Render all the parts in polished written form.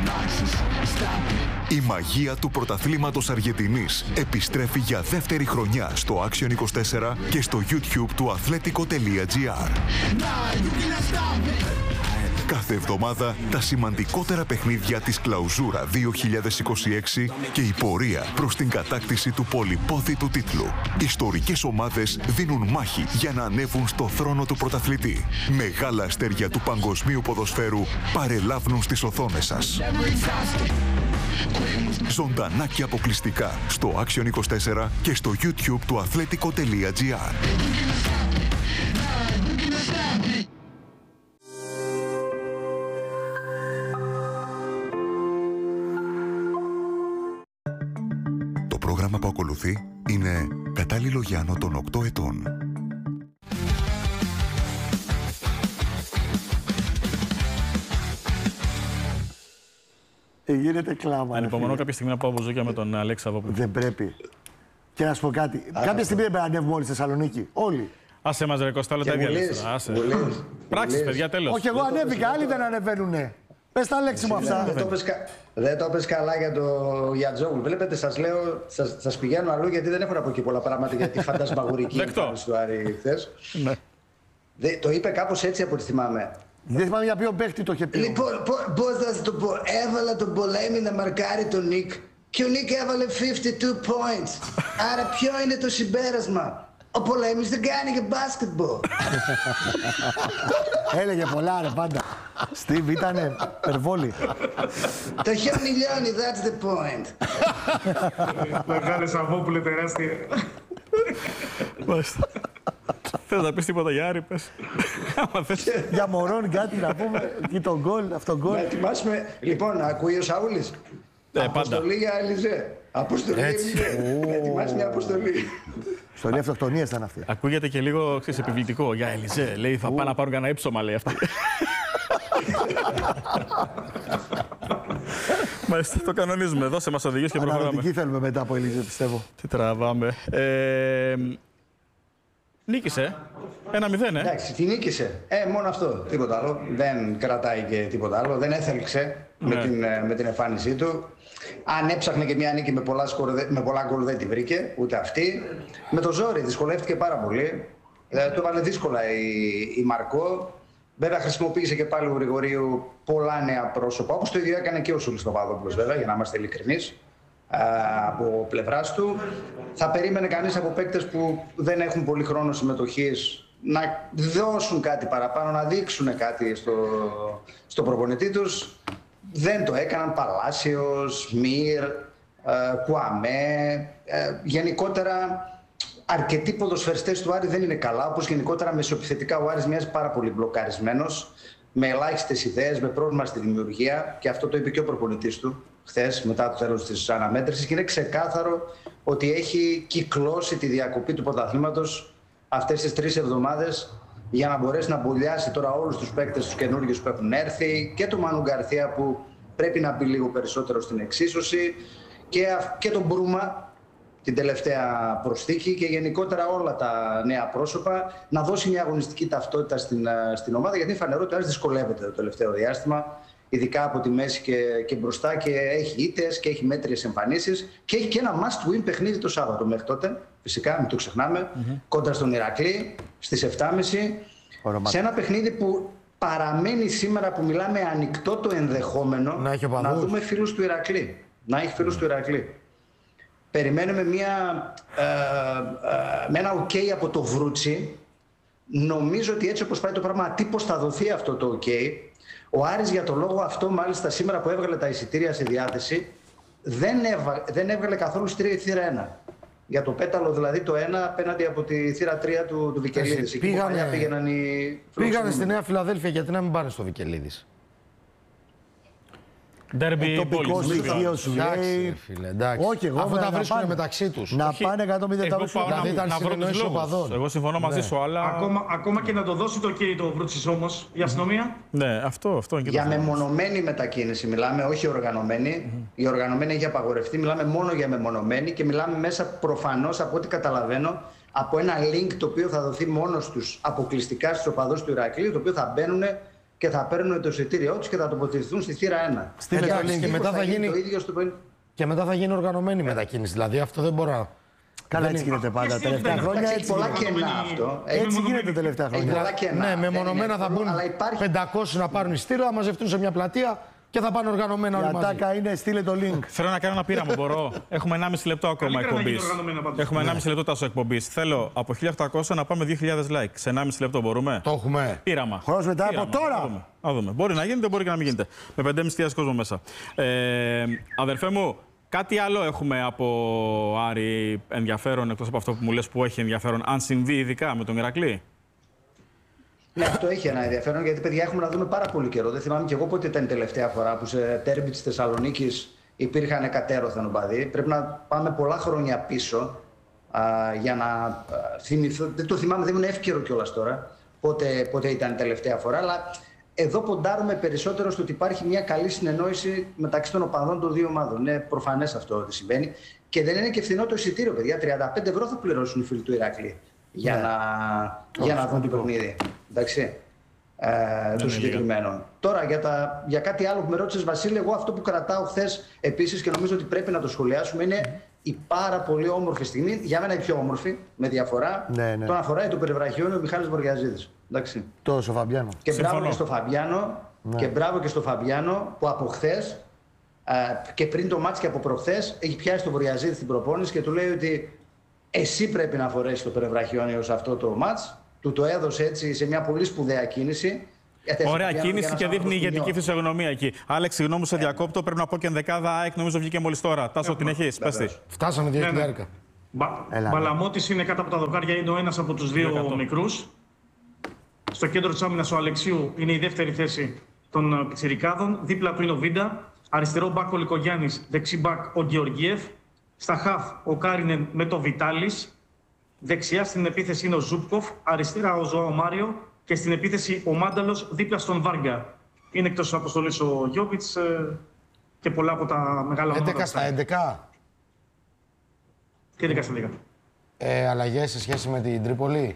Η μαγεία του πρωταθλήματος Αργεντινής επιστρέφει για δεύτερη χρονιά στο Action 24 και στο YouTube του Athletico.gr. Κάθε εβδομάδα τα σημαντικότερα παιχνίδια της Κλαουζούρα 2026 και η πορεία προς την κατάκτηση του πολυπόθητου τίτλου. Ιστορικές ομάδες δίνουν μάχη για να ανέβουν στο θρόνο του πρωταθλητή. Μεγάλα αστέρια του παγκοσμίου ποδοσφαίρου παρελάβουν στις οθόνες σας. Ζωντανά και αποκλειστικά στο Action 24 και στο YouTube του Athletico.gr. Το πρόγραμμα που ακολουθεί είναι κατάλληλο για άνω των 8 ετών. Γίνεται κλάμα. Ανυπομονώ κάποια στιγμή να πάω μπουζούκια με τον Αλέξα Βόπουλο. Δεν πρέπει. Και να σου πω κάτι. Κάποια στιγμή δεν πρέπει να ανέβουμε όλοι στη Θεσσαλονίκη. Όλοι. Άσε μας ρε Κώστα, όλα τα ίδια λες. Πράξεις, παιδιά, τέλος. Όχι, εγώ ανέβηκα, άλλοι δεν ανεβαίνουνε. Πες τα λέξη μου αυτά. Δεν το πες καλά για το Γιατζόγλου. Βλέπετε, σας λέω, σας πηγαίνω αλλού γιατί δεν έχουν από εκεί πολλά πράγματα για τη φαντασμαγουρική εμφάνιση του Άρη χθες. Το είπε κάπως έτσι από ό,τι θυμάμαι. Δεν θυμάμαι για ποιον παίχτη το είχε πει. Λοιπόν, πώς θα σας το πω. Έβαλα τον Πολέμη να μαρκάρει τον Νίκ και ο Νίκ έβαλε 52 points. Άρα ποιο είναι το συμπέρασμα? Ο Πολέμης δεν κάνει και μπάσκετμπολ. Έλεγε πολλά ρε πάντα. Στίβ ήτανε περβόλη. Το χιόνι λιώνει, that's the point. Μεγάλε Σαββόπουλε, τεράστια. Μάλιστα. Θες να πεις τίποτα για Άρη, πες. Για Μωρόν κάτι να πούμε. Εκεί τον γκολ, αυτό γκολ. Να ετοιμάσουμε. Λοιπόν, ακούει ο Σαούλης. Αποστολή για Ελιζέ. Αποστολή Ελιζέ. Ετοιμάσει μια αποστολή. Αποστολή αυτοκτονίας ήταν αυτή. Ακούγεται και λίγο επιβλητικό. Για Ελιζέ, λέει, θα πάνε να πάρουν κανένα ύψωμα, λέει αυτή. Μάλιστα, το κανονίζουμε. Δώσε μας οδηγίες και προχωράμε. Αναρωτική θέλουμε μετά από Ελιζέ, πιστεύω. Τι τραβάμε. Νίκησε. 1-0, Εντάξει, τη νίκησε. Μόνο αυτό. Τίποτα άλλο. Δεν κρατάει και τίποτα άλλο. Δεν έθελξε με την εμφάνισή του. Αν έψαχνε και μια νίκη με πολλά γκολ δεν τη βρήκε. Ούτε αυτή. Με το ζόρι δυσκολεύτηκε πάρα πολύ. Το έβαλε δύσκολα η Μαρκό. Βέβαια χρησιμοποίησε και πάλι ο Γρηγορίου πολλά νέα πρόσωπα. Όπως το ίδιο έκανε και ο Σούλης Παπαδόπουλος, βέβαια, για να είμαστε ειλικρινείς. Από πλευράς του. Θα περίμενε κανείς από παίκτες που δεν έχουν πολύ χρόνο συμμετοχής να δώσουν κάτι παραπάνω, να δείξουν κάτι στο προπονητή τους. Δεν το έκαναν. Παλάσιος, Μυρ, Κουαμέ. Γενικότερα αρκετοί ποδοσφαιριστές του Άρη δεν είναι καλά, όπως γενικότερα μεσοεπιθετικά ο Άρης μοιάζει πάρα πολύ μπλοκαρισμένος, με ελάχιστες ιδέες, με πρόβλημα στη δημιουργία, και αυτό το είπε και ο προπονητής του χθες μετά το τέλος της αναμέτρησης, και είναι ξεκάθαρο ότι έχει κυκλώσει τη διακοπή του πρωταθλήματος αυτές τις 3 εβδομάδες για να μπορέσει να μπουλιάσει τώρα όλους τους παίκτες τους καινούργιους που έχουν έρθει, και τον Μανου Γκαρθία που πρέπει να μπει λίγο περισσότερο στην εξίσωση, και τον Μπρούμα την τελευταία προσθήκη, και γενικότερα όλα τα νέα πρόσωπα, να δώσει μια αγωνιστική ταυτότητα στην ομάδα, γιατί είναι φανερό ότι ο Άρης δυσκολεύεται το τελευταίο διάστημα, ειδικά από τη μέση και μπροστά, και έχει ήττες και έχει μέτριες εμφανίσεις και έχει και ένα must win παιχνίδι το Σάββατο μέχρι τότε, φυσικά μην το ξεχνάμε, κόντρα στον Ηρακλή στις 7.30, σε ένα παιχνίδι που παραμένει σήμερα που μιλάμε ανοιχτό το ενδεχόμενο να δούμε φίλους του Ηρακλή. Να έχει φίλους του Ηρακλή. Περιμένουμε με ένα OK από το Βρούτσι. Νομίζω ότι έτσι όπως πάει το πράγμα, τύπος θα δοθεί αυτό το OK. Ο Άρης για το λόγο αυτό, μάλιστα σήμερα που έβγαλε τα εισιτήρια σε διάθεση, δεν έβγαλε καθόλου εισιτήρια τη θύρα 1. Για το πέταλο δηλαδή το 1 απέναντι από τη θύρα 3 του Βικελίδης. Πήγανε στη Νέα Φιλαδέλφια, γιατί να μην πάνε στο Βικελίδης? Τοπικό στοιχείο σου λέει. Όχι, εγώ αφού τα βρίσκουν μεταξύ τους. Να πάνε 100 δηλαδή ήταν συνεννοήσεις οπαδών. Εγώ συμφωνώ μαζί σου, αλλά. Ακόμα και να το δώσει το OK το Βρούτσις όμως, η αστυνομία. Ναι, αυτό είναι και για μεμονωμένη μετακίνηση μιλάμε, όχι οργανωμένη. Η οργανωμένη έχει απαγορευτεί, μιλάμε μόνο για μεμονωμένη, και μιλάμε μέσα προφανώς, από ό,τι καταλαβαίνω, από ένα link το οποίο θα δοθεί μόνο στους αποκλειστικά στους οπαδούς του Ηρακλείου, το οποίο θα μπαίνουν και θα παίρνουν το εισιτήριό τους και θα τοποθετηθούν στη θύρα 1. Στείλε το link. Και μετά θα γίνει, το ίδιο στο... και μετά θα γίνει οργανωμένη μετακίνηση. Δηλαδή αυτό δεν μπορώ να... Καλά, έτσι γίνεται πάντα. Τα τελευταία χρόνια Έχει πολλά κενά αυτό. Έτσι γίνεται τα τελευταία χρόνια. Ναι, μεμονωμένα θα μπουν 500 να πάρουν εισιτήριο, θα μαζευτούν σε μια πλατεία και θα πάνε οργανωμένα όλοι μαζί. Η ατάκα είναι, στείλε το link. Θέλω να κάνω ένα πείραμα, μπορώ. Έχουμε 1,5 λεπτό ακόμα εκπομπής. Έχουμε 1,5 λεπτό τάσο εκπομπής. Θέλω από 1.800 να πάμε 2.000 like. Σε 1,5 λεπτό μπορούμε. Το έχουμε. Πείραμα. Χρόνος μετά από τώρα. Να δούμε. Μπορεί να γίνεται, μπορεί και να μην γίνεται. Με 5.500 κόσμο μέσα. Αδερφέ μου, κάτι άλλο έχουμε από Άρη ενδιαφέρον, εκτός από αυτό που μου λες που έχει ενδιαφέρον, αν συμβεί ειδικά με τον Ηρακλή? Ναι, αυτό έχει ένα ενδιαφέρον, γιατί παιδιά έχουμε να δούμε πάρα πολύ καιρό. Δεν θυμάμαι κι εγώ πότε ήταν η τελευταία φορά που σε τέρμπι της Θεσσαλονίκης υπήρχαν κατέρωθεν οπαδοί. Πρέπει να πάμε πολλά χρόνια πίσω για να θυμηθώ. Δεν το θυμάμαι, δεν είναι εύκαιρο κιόλας τώρα πότε ήταν η τελευταία φορά. Αλλά εδώ ποντάρουμε περισσότερο στο ότι υπάρχει μια καλή συνεννόηση μεταξύ των οπαδών των δύο ομάδων. Είναι προφανές αυτό ότι συμβαίνει. Και δεν είναι και φθηνό το εισιτήριο, παιδιά. 35 ευρώ θα πληρώσουν οι φίλοι του Ηρακλή για να δουν το παιχνίδι. Εντάξει. Το συγκεκριμένο. Τώρα για κάτι άλλο που με ρώτησες, Βασίλη, εγώ αυτό που κρατάω χθες επίσης και νομίζω ότι πρέπει να το σχολιάσουμε είναι η πάρα πολύ όμορφη στιγμή, για μένα η πιο όμορφη, με διαφορά, τον αφοράει το Περιβραχιόνιο ο Μιχάλης Βορειαζίδης. Εντάξει. Το Φαμπιάνο. Και μπράβο και στο Φαμπιάνο, και μπράβο και στο Φαμπιάνο που από χθες και πριν το μάτς και από προχθές έχει πιάσει τον Βορειαζίδη στην προπόνηση και του λέει ότι εσύ πρέπει να φορέσεις το Περιβραχιόνιο σε αυτό το μάτς. Του το έδωσε έτσι σε μια πολύ σπουδαία κίνηση. Ωραία κίνηση και δείχνει ηγετική φυσιογνωμία εκεί. Άλεξ, συγγνώμη σε διακόπτω. Πρέπει να πω και ενδεκάδα ΑΕΚ, νομίζω βγήκε μόλις τώρα. Τάσο, την έχεις? Πες τη. Φτάσαμε 2.000. Μπαλαμώτης είναι κάτω από τα δοκάρια, είναι ο ένας από τους δύο μικρούς. Στο κέντρο της άμυνας ο Αλεξίου είναι η δεύτερη θέση των πιτσιρικάδων. Δίπλα του είναι ο Βίντα. Αριστερό μπακ ο Λικογιάννης, δεξί μπακ ο Γεωργίεφ. Στα χαφ ο Κάρινεν με το Βιτάλης. Δεξιά στην επίθεση είναι ο Ζούπκοφ, αριστερά ο Ζωάο Μάριο και στην επίθεση ο Μάνταλος δίπλα στον Βάργκα. Είναι εκτός αποστολής ο Γιόβιτς και πολλά από τα μεγάλα ονόματα. 11 στα 11. Και 11 στα 11. Αλλαγές σε σχέση με την Τρίπολη.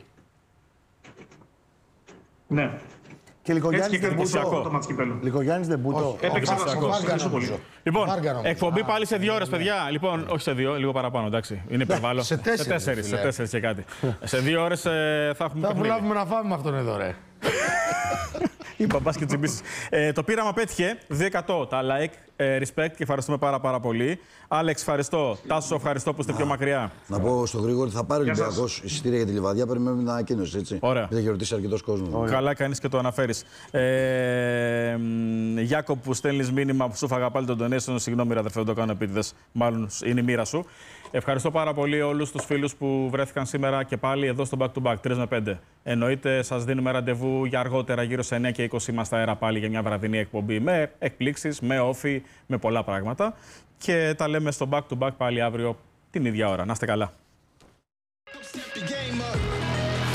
Ναι. Και Λικογιάννης δεν μπούτο. Έπαιξε βασικό πολύ. Λοιπόν, εκπομπή πάλι σε 2 ώρες, παιδιά. Λοιπόν, όχι σε 2, λίγο παραπάνω, εντάξει. Είναι υπερβάλλον. Σε 4 και κάτι. Σε 2 ώρες θα έχουμε. Θα βουλάβουμε να φάμε με αυτόν εδώ, ρε. Η μπαμπάς και τσιμπήσεις. Το πείραμα πέτυχε 2% τα like, respect και ευχαριστούμε πάρα πολύ. Άλεξ, ευχαριστώ. Τάσο, ευχαριστώ που είστε πιο μακριά. Να πω στον Γρήγορη ότι θα πάρει ο Ολυμπιακός εισιτήρια για τη Λιβαδιά. Περιμένουμε την ανακοίνωση, έτσι. Ωραία. Γιατί έχει ρωτήσει αρκετός κόσμος. Καλά, κανείς και το αναφέρεις. Γιάκοπ, που στέλνεις μήνυμα που σου φάγα πάλι τον donation. Συγγνώμη, αδερφέ, δεν το κάνω επίτηδες. Μάλλον είναι η μοίρα σου. Ευχαριστώ πάρα πολύ όλους τους φίλους που βρέθηκαν σήμερα και πάλι εδώ στο Back to Back 3 με 5. Εννοείται, σας δίνουμε ραντεβού για αργότερα, γύρω σε 9 και 20 είμαστε αέρα πάλι για μια βραδινή εκπομπή με εκπλήξεις, με όφη, με πολλά πράγματα. Και τα λέμε στο Back to Back πάλι αύριο την ίδια ώρα. Να είστε καλά.